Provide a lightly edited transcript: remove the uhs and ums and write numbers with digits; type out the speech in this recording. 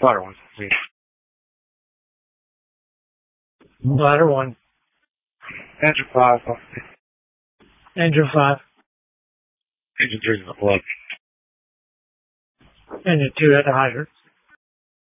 Ladder 1, please. Ladder 1. Engine 5. Engine 5. Engine 3 is up below. Engine 2 at the hydrant.